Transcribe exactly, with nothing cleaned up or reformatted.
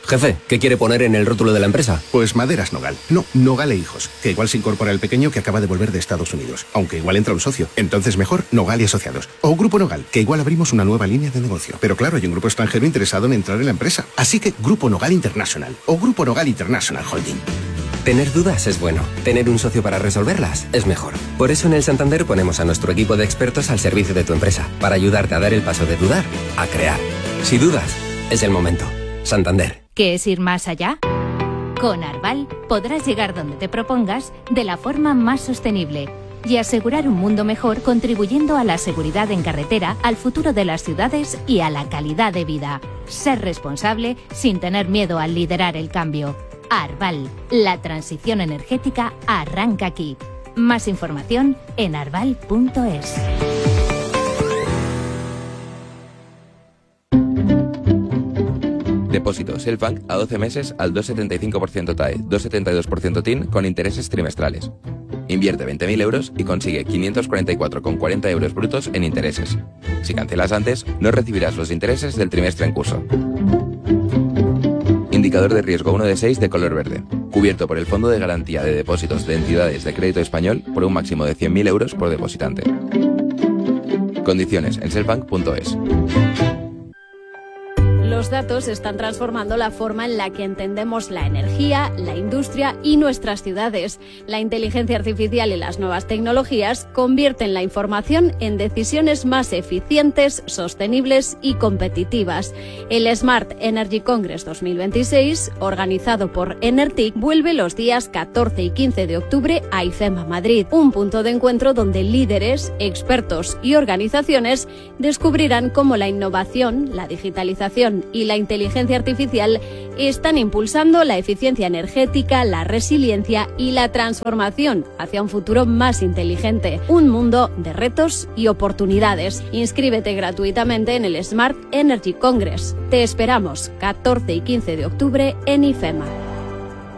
Jefe, ¿qué quiere poner en el rótulo de la empresa? Pues Maderas Nogal. No, Nogal e Hijos. Que igual se incorpora el pequeño que acaba de volver de Estados Unidos. Aunque igual entra un socio. Entonces mejor Nogal y Asociados. O Grupo Nogal, que igual abrimos una nueva línea de negocio. Pero claro, hay un grupo extranjero interesado en entrar en la empresa. Así que Grupo Nogal International. O Grupo Nogal International Holding. Tener dudas es bueno. Tener un socio para resolverlas es mejor. Por eso en el Santander ponemos a nuestro equipo de expertos al servicio de tu empresa. Para ayudarte a dar el paso de dudar a crear. Si dudas, es el momento. Santander. ¿Qué es ir más allá? Con Arval podrás llegar donde te propongas de la forma más sostenible y asegurar un mundo mejor contribuyendo a la seguridad en carretera, al futuro de las ciudades y a la calidad de vida. Ser responsable sin tener miedo al liderar el cambio. Arval, la transición energética arranca aquí. Más información en arval punto es. Depósitos Selfbank a doce meses al dos coma setenta y cinco por ciento T A E, dos coma setenta y dos por ciento T I N con intereses trimestrales. Invierte veinte mil euros y consigue quinientos cuarenta y cuatro coma cuarenta euros brutos en intereses. Si cancelas antes, no recibirás los intereses del trimestre en curso. Indicador de riesgo uno de seis de color verde. Cubierto por el Fondo de Garantía de Depósitos de Entidades de Crédito Español por un máximo de cien mil euros por depositante. Condiciones en selfbank punto es. Los datos están transformando la forma en la que entendemos la energía, la industria y nuestras ciudades. La inteligencia artificial y las nuevas tecnologías convierten la información en decisiones más eficientes, sostenibles y competitivas. El Smart Energy Congress dos mil veintiséis, organizado por Enertic, vuelve los días catorce y quince de octubre a IFEMA Madrid, un punto de encuentro donde líderes, expertos y organizaciones descubrirán cómo la innovación, la digitalización y la inteligencia artificial están impulsando la eficiencia energética, la resiliencia y la transformación hacia un futuro más inteligente. Un mundo de retos y oportunidades. Inscríbete gratuitamente en el Smart Energy Congress. Te esperamos catorce y quince de octubre en IFEMA.